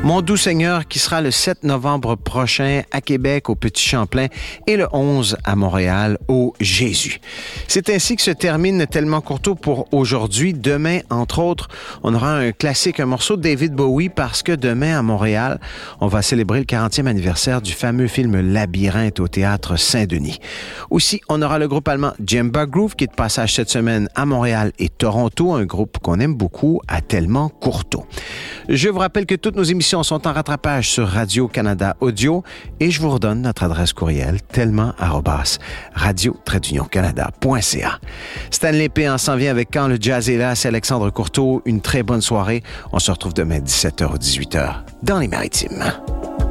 Mon doux Seigneur qui sera le 7 novembre prochain à Québec au Petit Champlain et le 11 à Montréal au Jésus. C'est ainsi que se termine Tellement Courteau pour aujourd'hui. Demain, entre autres, on aura un classique, un morceau de David Bowie parce que demain à Montréal, on va célébrer le 40e anniversaire du fameux film Labyrinthe au Théâtre Saint-Denis. Aussi, on aura le groupe allemand Djemba Groove qui est de passage cette semaine à Montréal et Toronto, un groupe qu'on aime beaucoup à Tellement Courteau. Je vous rappelle que toutes nos émissions sont en rattrapage sur Radio-Canada Audio et je vous redonne notre adresse courriel tellement@radio-canada.ca. Stanley P. en s'en vient avec Quand le jazz est là, c'est Alexandre Courteau. Une très bonne soirée. On se retrouve demain 17h ou 18h dans les Maritimes.